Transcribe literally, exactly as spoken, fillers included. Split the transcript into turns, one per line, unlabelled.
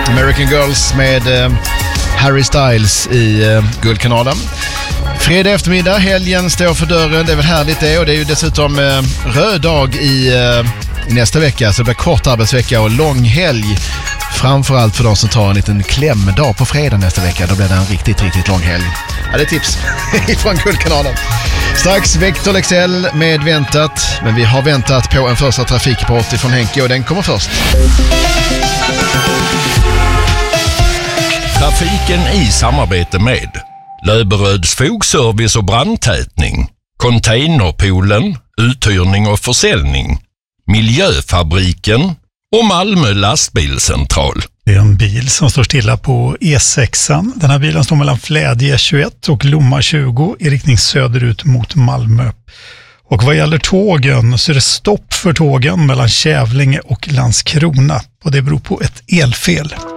American Girls med eh, Harry Styles i eh, Guldkanalen. Fredag eftermiddag, helgen står för dörren, det är väl härligt det, och det är ju dessutom eh, röd dag i, eh, i nästa vecka, så det blir kort arbetsvecka och lång helg. Framförallt för de som tar en liten klämdag på fredag nästa vecka, då blir det en riktigt, riktigt lång helg. Ja, det är tips från Guldkanalen. Strax Vector Lexell med väntat, men vi har väntat på en första trafikport från Henke och den kommer först.
Trafiken i samarbete med Löberöds fogservice och brandtätning, Containerpoolen, uthyrning och försäljning, Miljöfabriken och Malmö lastbilscentral.
Det är en bil som står stilla på E sexan. Den här bilen står mellan Flädje tjugoett och Lomma tjugo i riktning söderut mot Malmö. Och vad gäller tågen så är det stopp för tågen mellan Kävlinge och Landskrona. Och det beror på ett elfel.